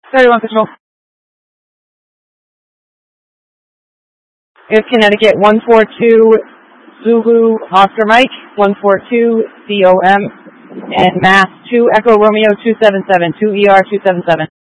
31 Control. It's Connecticut 142 Zulu Oscar Mike, 142 COM, and Mass 2 Echo Romeo 277, 2ER 277.